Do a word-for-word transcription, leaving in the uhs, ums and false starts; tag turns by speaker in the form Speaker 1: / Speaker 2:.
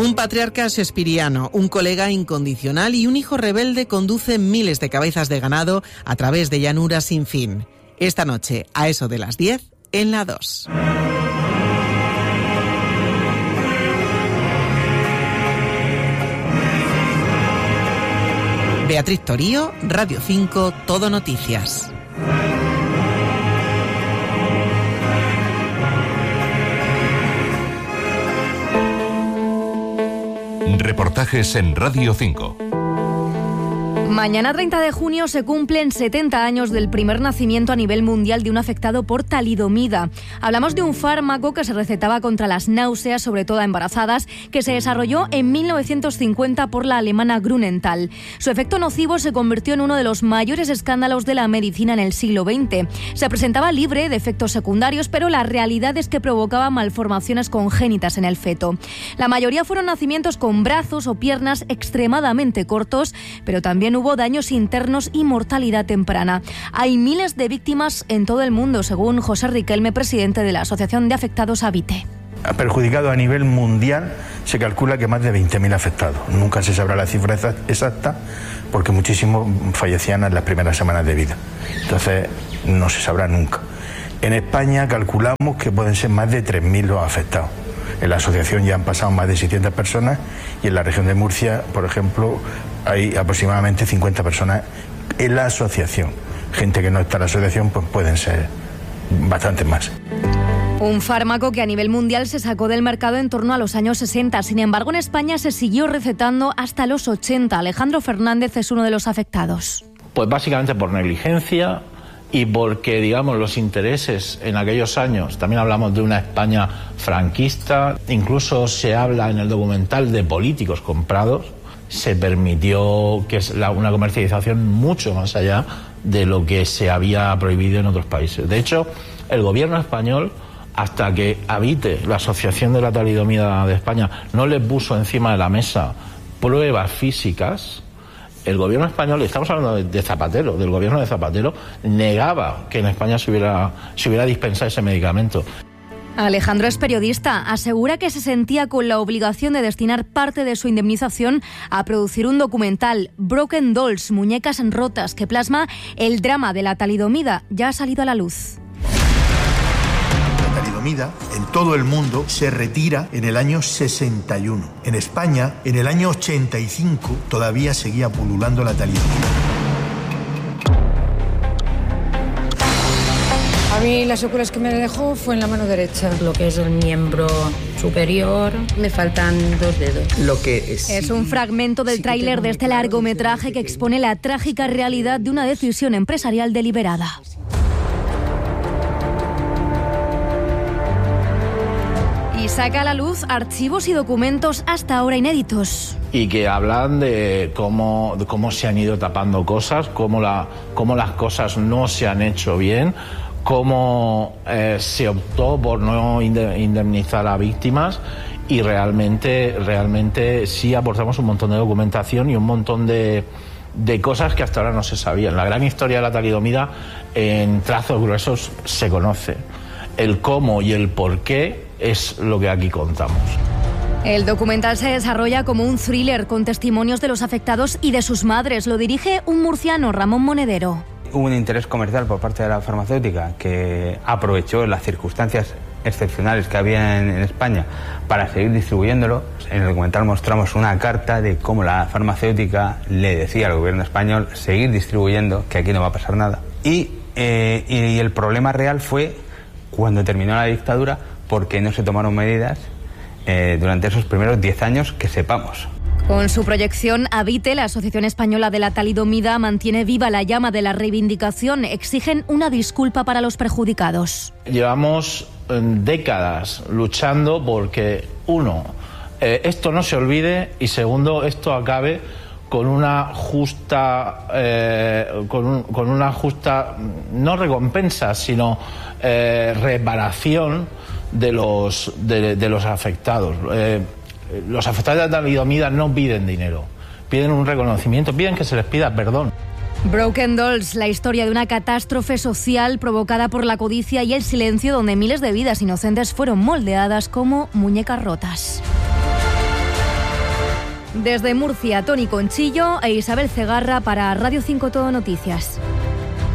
Speaker 1: Un patriarca shakespeariano, un colega incondicional y un hijo rebelde conducen miles de cabezas de ganado a través de llanuras sin fin. Esta noche, a eso de las diez, en la dos. Beatriz Torío, Radio cinco, Todo Noticias.
Speaker 2: Reportajes en Radio cinco.
Speaker 3: Mañana treinta de junio se cumplen setenta años del primer nacimiento a nivel mundial de un afectado por talidomida. Hablamos de un fármaco que se recetaba contra las náuseas, sobre todo a embarazadas, que se desarrolló en mil novecientos cincuenta por la alemana Grünenthal. Su efecto nocivo se convirtió en uno de los mayores escándalos de la medicina en el siglo veinte. Se presentaba libre de efectos secundarios, pero la realidad es que provocaba malformaciones congénitas en el feto. La mayoría fueron nacimientos con brazos o piernas extremadamente cortos, pero también hubo Hubo daños internos y mortalidad temprana. Hay miles de víctimas en todo el mundo, según José Riquelme, presidente de la Asociación de Afectados Habite.
Speaker 4: Ha perjudicado a nivel mundial, se calcula que más de veinte mil afectados. Nunca se sabrá la cifra exacta porque muchísimos fallecían en las primeras semanas de vida. Entonces no se sabrá nunca. En España calculamos que pueden ser más de tres mil los afectados. En la asociación ya han pasado más de seiscientas personas y en la región de Murcia, por ejemplo, hay aproximadamente cincuenta personas en la asociación. Gente que no está en la asociación, pues pueden ser bastantes más.
Speaker 3: Un fármaco que a nivel mundial se sacó del mercado en torno a los años sesenta. Sin embargo, en España se siguió recetando hasta los ochenta. Alejandro Fernández es uno de los afectados.
Speaker 5: Pues básicamente por negligencia y porque, digamos, los intereses en aquellos años, también hablamos de una España franquista, incluso se habla en el documental de políticos comprados, se permitió que es la, una comercialización mucho más allá de lo que se había prohibido en otros países. De hecho, el gobierno español, hasta que Habite, la Asociación de la Talidomida de España, no le puso encima de la mesa pruebas físicas, el gobierno español, estamos hablando de, de Zapatero, del gobierno de Zapatero, negaba que en España se hubiera, se hubiera dispensado ese medicamento.
Speaker 3: Alejandro es periodista. Asegura que se sentía con la obligación de destinar parte de su indemnización a producir un documental, Broken Dolls, muñecas rotas, que plasma el drama de la talidomida. Ya ha salido a la luz.
Speaker 6: La talidomida en todo el mundo se retira en el año sesenta y uno. En España, en el año ochenta y cinco, todavía seguía pululando la talidomida.
Speaker 7: A mí las secuelas que me dejó fue en la mano derecha. Lo que es el miembro superior, me faltan dos dedos.
Speaker 3: Lo que es, es un fragmento del tráiler de este largometraje que expone la trágica realidad de una decisión empresarial deliberada. Y saca a la luz archivos y documentos hasta ahora inéditos.
Speaker 5: Y que hablan de cómo, de cómo se han ido tapando cosas, cómo, la, cómo las cosas no se han hecho bien, cómo eh, se optó por no indemnizar a víctimas y realmente, realmente sí aportamos un montón de documentación y un montón de, de cosas que hasta ahora no se sabían. La gran historia de la talidomida en trazos gruesos se conoce. El cómo y el por qué es lo que aquí contamos.
Speaker 3: El documental se desarrolla como un thriller con testimonios de los afectados y de sus madres. Lo dirige un murciano, Ramón Monedero.
Speaker 8: Hubo un interés comercial por parte de la farmacéutica que aprovechó las circunstancias excepcionales que había en, en España para seguir distribuyéndolo. En el documental mostramos una carta de cómo la farmacéutica le decía al gobierno español seguir distribuyendo, que aquí no va a pasar nada. Y, eh, y el problema real fue cuando terminó la dictadura, porque no se tomaron medidas eh, durante esos primeros diez años que sepamos.
Speaker 3: Con su proyección Habite, la Asociación Española de la Talidomida mantiene viva la llama de la reivindicación. Exigen una disculpa para los perjudicados.
Speaker 5: Llevamos eh, décadas luchando porque, uno, eh, esto no se olvide y segundo, esto acabe con una justa, eh, con, un, con una justa, no recompensa, sino eh, reparación de los, de, de los afectados. Eh, Los afectados de la talidomida no piden dinero, piden un reconocimiento, piden que se les pida perdón.
Speaker 3: Broken Dolls, la historia de una catástrofe social provocada por la codicia y el silencio, donde miles de vidas inocentes fueron moldeadas como muñecas rotas. Desde Murcia, Tony Conchillo e Isabel Cegarra para Radio cinco Todo Noticias.